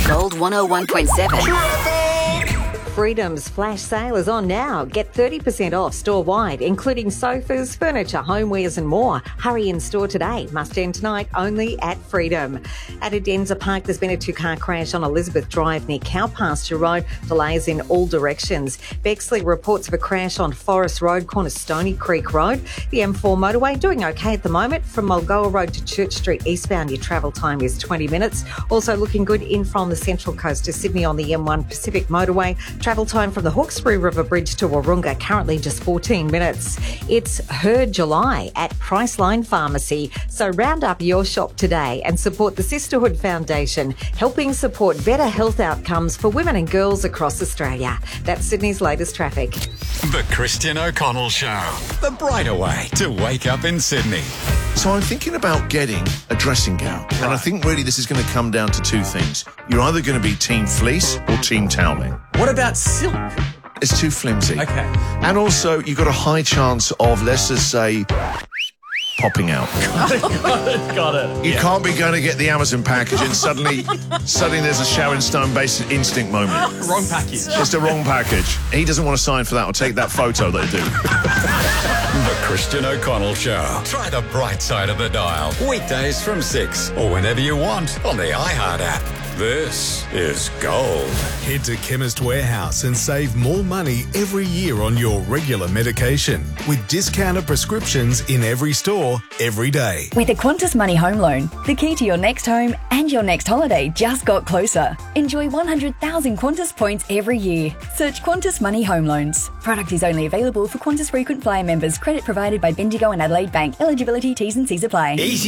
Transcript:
Gold 101.7. Freedom's flash sale is on now. Get 30% off store-wide, including sofas, furniture, homewares and more. Hurry in store today. Must end tonight only at Freedom. At Adenza Park, there's been a two-car crash on Elizabeth Drive near Cowpasture Road. Delays in all directions. Bexley reports of a crash on Forest Road, corner Stony Creek Road. The M4 motorway doing okay at the moment. From Mulgoa Road to Church Street eastbound, your travel time is 20 minutes. Also looking good in from the Central Coast to Sydney on the M1 Pacific Motorway. Travel time from the Hawkesbury River Bridge to Wahroonga, currently just 14 minutes. It's Her July at Priceline Pharmacy. So round up your shop today and support the Sisterhood Foundation, helping support better health outcomes for women and girls across Australia. That's Sydney's latest traffic. The Christian O'Connell Show. The brighter way to wake up in Sydney. So I'm thinking about getting a dressing gown. And I think really this is going to come down to two things. You're either going to be team fleece or team toweling. What about silk? It's too flimsy. Okay. And also, you've got a high chance of, let's just say, popping out. Got it. You can't be going to get the Amazon package and suddenly there's a Sharon Stone Basic Instinct moment. Wrong package. It's the wrong package. He doesn't want to sign for that or take that photo they do. The Christian O'Connell Show. Try the bright side of the dial. Weekdays from 6 or whenever you want on the iHeart app. This is Gold. Head to Chemist Warehouse and save more money every year on your regular medication with discounted prescriptions in every store, every day. With a Qantas Money Home Loan, the key to your next home and your next holiday just got closer. Enjoy 100,000 Qantas points every year. Search Qantas Money Home Loans. Product is only available for Qantas Frequent Flyer members. Credit provided by Bendigo and Adelaide Bank. Eligibility, T's and C's apply. Easy.